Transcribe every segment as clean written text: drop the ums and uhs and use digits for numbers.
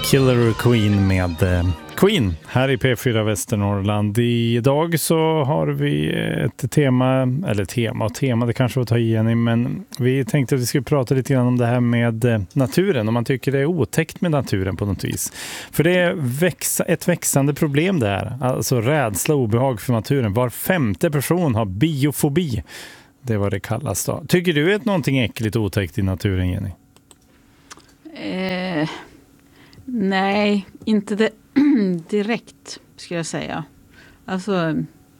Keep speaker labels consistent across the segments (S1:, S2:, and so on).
S1: Killer Queen med Queen här i P4 Västernorrland. Idag så har vi ett tema, det kanske var ta igen, men vi tänkte att vi skulle prata lite grann om det här med naturen, om man tycker det är otäckt med naturen på något vis. För det är ett växande problem där, alltså rädsla och obehag för naturen. Var 5:e person har biofobi, det är vad det kallas då. Tycker du att någonting äckligt och otäckt i naturen, Jenny?
S2: Nej, inte det direkt skulle jag säga. Alltså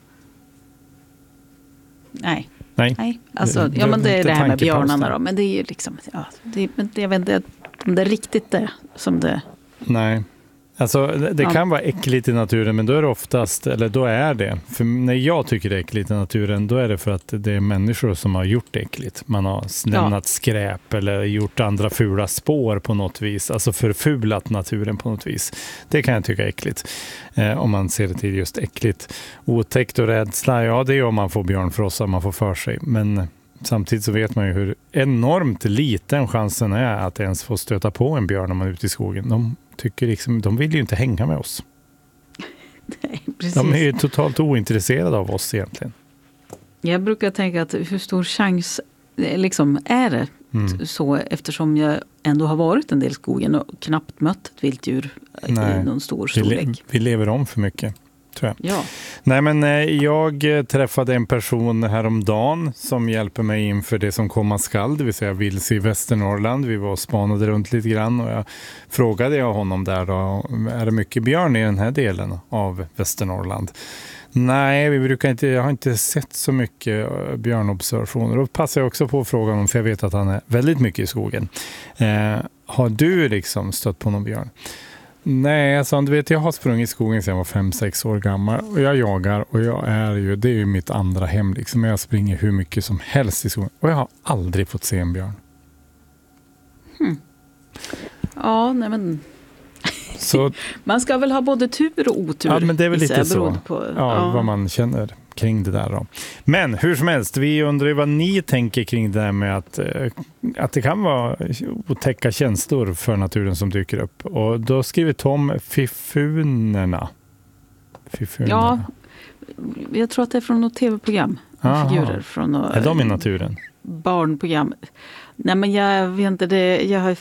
S2: nej. Alltså, ja, men det är det här med björnarna då. Men det är ju liksom, ja, jag vet inte om det är riktigt det som det.
S1: Nej. Alltså det kan vara äckligt i naturen, men då är det oftast, eller då är det, för när jag tycker det är äckligt i naturen, då är det för att det är människor som har gjort det äckligt. Man har lämnat skräp eller gjort andra fula spår på något vis, alltså förfulat naturen på något vis. Det kan jag tycka är äckligt, om man ser det till just äckligt. Otäckt och rädsla, ja, det är om man får björnfrossa, man får för sig, men samtidigt så vet man ju hur enormt liten chansen är att ens få stöta på en björn när man är ute i skogen. De vill ju inte hänga med oss.
S2: Nej, precis.
S1: De är ju totalt ointresserade av oss egentligen.
S2: Jag brukar tänka att hur stor chans liksom är det så, eftersom jag ändå har varit en del i skogen och knappt mött ett vilddjur i någon stor storlek.
S1: Vi lever om för mycket, tror jag.
S2: Ja.
S1: Nej, men jag träffade en person häromdagen som hjälper mig inför det som komma skall, det vill säga vilse i Västernorrland. Vi var och spanade runt lite grann och jag frågade honom där då, är det mycket björn i den här delen av Västernorrland? Nej, jag har inte sett så mycket björnobservationer. Då passar jag också på att fråga honom, för jag vet att han är väldigt mycket i skogen. Har du liksom stött på någon björn? Nej, alltså, du vet, jag har sprungit i skogen sedan jag var 5-6 år gammal och jag jagar och det är ju mitt andra hem liksom. Jag springer hur mycket som helst i skogen och jag har aldrig fått se en björn.
S2: Ja, nej men
S1: så,
S2: man ska väl ha både tur och otur.
S1: Ja, men det är väl lite så.
S2: På,
S1: vad man känner kring det där då. Men hur som helst, vi undrar vad ni tänker kring det där med att det kan vara otäcka känslor för naturen som dyker upp. Och då skriver Tom Fifunerna.
S2: Ja, jag tror att det är från något tv-program. Figurer från något,
S1: är de i naturen?
S2: Barnprogram. Nej, men jag vet inte det.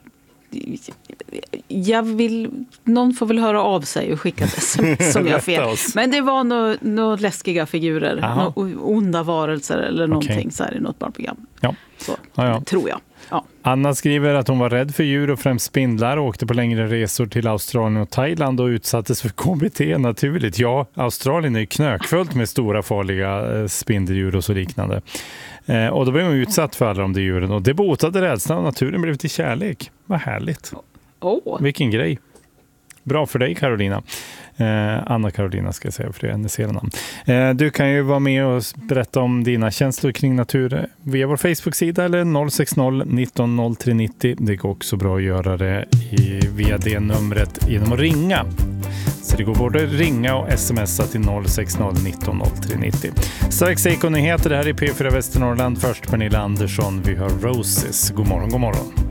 S2: Någon får väl höra av sig och skicka det som jag fel. Men det var några läskiga figurer, onda varelser eller någonting så här i något barnprogram. Ja. Så, tror jag. Ja.
S1: Anna skriver att hon var rädd för djur och främst spindlar och åkte på längre resor till Australien och Thailand och utsattes för KBT naturligt. Ja, Australien är ju knökfullt med stora farliga spindeldjur och så liknande. Och då blev hon utsatt för alla de där djuren och det botade rädslan och naturen blev till kärlek. Vad härligt. Vilken grej. Bra för dig, Carolina. Anna Carolina ska jag säga, för det är hennes hela namn. Du kan ju vara med och berätta om dina känslor kring natur via vår Facebook-sida eller 060 19 0390. Det går också bra att göra det via det numret genom att ringa. Så det går både ringa och smsa till 060 19 0390. Strax Ekonyheter, det här är P4 Västernorrland. Först Pernilla Andersson, vi har Roses. God morgon, god morgon.